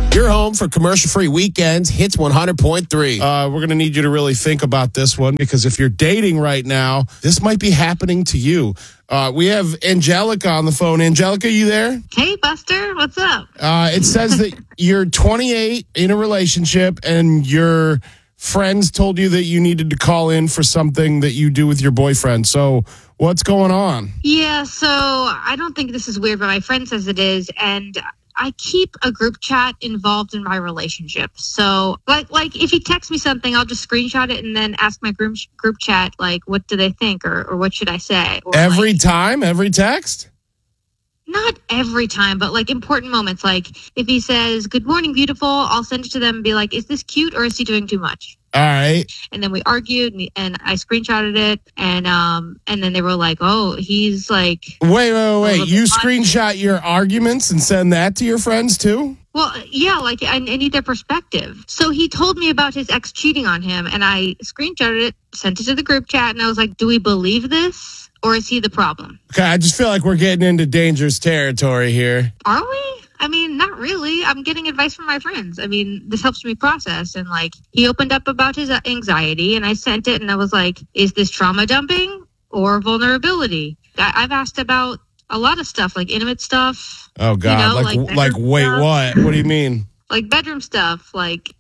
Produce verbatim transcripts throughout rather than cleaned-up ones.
You're home for commercial-free weekends, Hits one hundred point three. Uh, we're going to need you to really think about this one because if you're dating right now, this might be happening to you. Uh, we have Angelica on the phone. Angelica, you there? Hey, Buster. What's up? Uh, it says that you're twenty-eight in a relationship and your friends told you that you needed to call in for something that you do with your boyfriend. So what's going on? Yeah, so I don't think this is weird, but my friend says it is. And I keep a group chat involved in my relationship. So, like, like if he texts me something, I'll just screenshot it and then ask my group group chat, like, what do they think or, or what should I say? Or Every like, time? Every text? Not every time, but like important moments. Like if he says, good morning, beautiful, I'll send it to them and be like, is this cute or is he doing too much? All right. And then we argued and, and I screenshotted it. And um, and then they were like, oh, he's like. Wait, wait, wait. You screenshot your arguments and send that to your friends too? Well, yeah, like I, I need their perspective. So he told me about his ex cheating on him and I screenshotted it, sent it to the group chat. And I was like, do we believe this? Or is he the problem? Okay, I just feel like we're getting into dangerous territory here. Are we? I mean, not really. I'm getting advice from my friends. I mean, this helps me process. And like, he opened up about his anxiety and I sent it and I was like, is this trauma dumping or vulnerability? I- I've asked about a lot of stuff, like intimate stuff. Oh, God. You know, like, like, like wait, stuff. what? What do you mean? Like bedroom stuff. Like,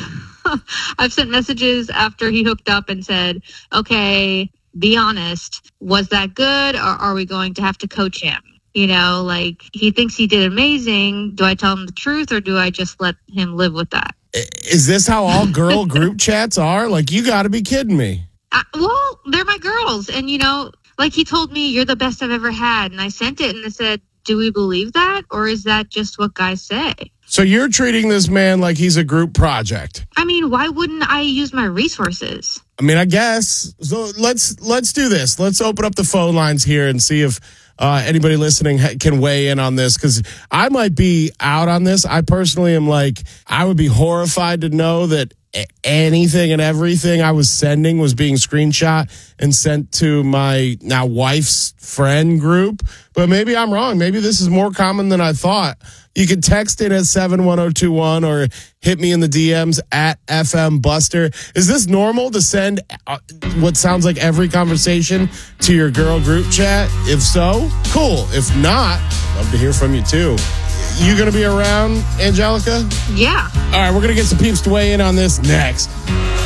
I've sent messages after he hooked up and said, okay, be honest, was that good or are we going to have to coach him? You know, like he thinks he did amazing. Do I tell him the truth or do I just let him live with that? Is this how all girl group chats are? Like, you got to be kidding me. I, well, they're my girls. And, you know, like he told me, you're the best I've ever had. And I sent it and I said, do we believe that? Or is that just what guys say? So you're treating this man like he's a group project. I mean, why wouldn't I use my resources? I mean, I guess. So let's let's do this. Let's open up the phone lines here and see if uh, anybody listening ha- can weigh in on this, because I might be out on this. I personally am like, I would be horrified to know that anything and everything I was sending was being screenshot and sent to my now wife's friend group. But maybe I'm wrong. Maybe this is more common than I thought. You can text it at seven one zero two one or hit me in the D Ms at F M Buster. Is this normal to send uh, what sounds like every conversation to your girl group chat? If so, cool. If not, love to hear from you too. You going to be around, Angelica? Yeah. All right, we're going to get some peeps to weigh in on this next.